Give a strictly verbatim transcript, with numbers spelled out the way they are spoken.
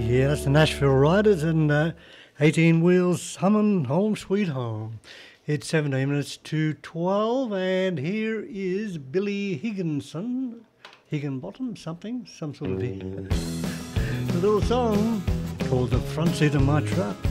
Yeah, that's the Nashville Riders and uh, eighteen Wheels humming Home Sweet Home. It's seventeen minutes to twelve, and here is Billy Higginson. Higginbottom, something, some sort of a little song called The Front Seat of My Truck.